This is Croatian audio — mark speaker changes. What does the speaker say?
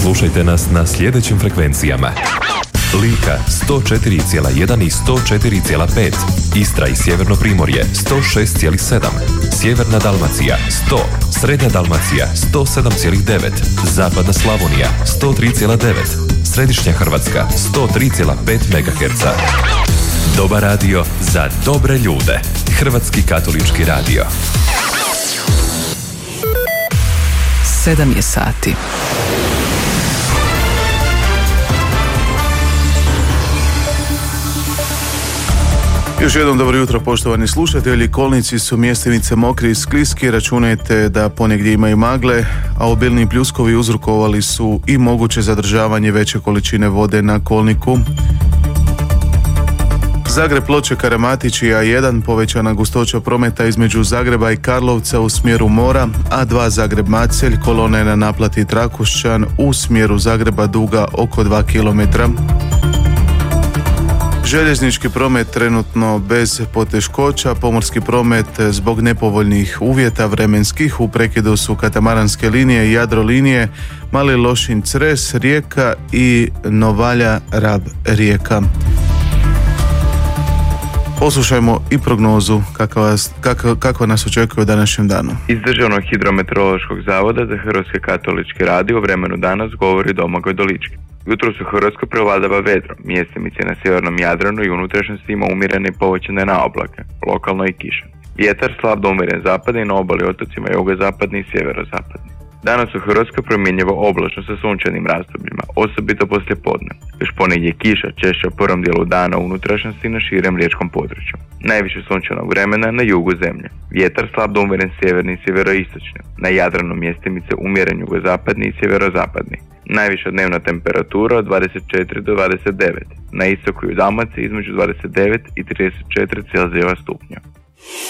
Speaker 1: Slušajte nas na sljedećim frekvencijama: Lika 104,1 i 104,5, Istra i Sjeverno Primorje 106,7, Sjeverna Dalmacija 100, Srednja Dalmacija 107,9, Zapadna Slavonija 103,9, Središnja Hrvatska 103,5 MHz. Dobar radio za dobre ljude. Hrvatski katolički radio.
Speaker 2: 7 je sati.
Speaker 3: Još jednom dobro jutro, poštovani slušatelji. Kolnici su mjestimice mokri i skliski. Računajte da ponegdje ima i magle, a obilni pljuskovi uzrokovali su i moguće zadržavanje veće količine vode na kolniku. Zagreb, Ploče, Karamatić i A1, povećana gustoća prometa između Zagreba i Karlovca u smjeru mora, A2 Zagreb-Macelj, kolona je na naplati Trakošćan u smjeru Zagreba duga oko 2 km. Željeznički promet trenutno bez poteškoća, pomorski promet zbog nepovoljnih uvjeta vremenskih u prekidu su katamaranske linije i Jadrolinije, Mali Lošinj, Cres, Rijeka i Novalja, Rab, Rijeka. Poslušajmo i prognozu kakva nas očekuje u današnjem danu.
Speaker 4: Iz Državnog hidrometeorološkog zavoda za Hrvatski katolički radio o vremenu danas govori Domagoj Dolički. Jutros u Hrvatskoj prevladava vedro, mjestimice na sjevernom Jadranu i unutrašnjosti ima umjerene i povećane naoblake, lokalno i kiša. Vjetar slab do umjeren zapadni, na obali otocima jugozapadni i sjeverozapadni. Danas u Hrvatskoj promjenjivo oblačno sa sunčanim razdobljima, osobito poslije podne. Još ponegdje kiša češće u prvom dijelu dana u unutrašnjosti na širem riječkom području. Najviše sunčanog vremena na jugu zemlje. Vjetar slab do umjeren sjeverni i sjeveroistočni. Na Jadranu mjestimice umjeren jugozapadni i sjeverozapadni. Najviša dnevna temperatura od 24 do 29. Na istoku i u Dalmaciji između 29 i 34 Celzijeva stupnja.